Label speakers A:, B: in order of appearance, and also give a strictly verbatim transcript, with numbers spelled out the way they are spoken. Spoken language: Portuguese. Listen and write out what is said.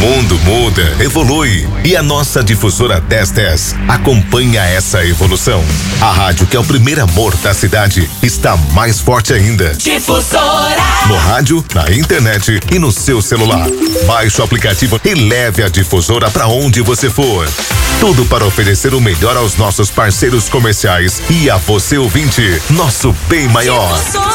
A: mundo muda, evolui e a nossa difusora dez dez acompanha essa evolução. A rádio que é o primeiro amor da cidade está mais forte ainda.
B: Difusora.
A: No rádio, na internet e no seu celular. Baixe o aplicativo e leve a difusora para onde você for. Tudo para oferecer o melhor aos nossos parceiros comerciais e a você ouvinte, nosso bem maior.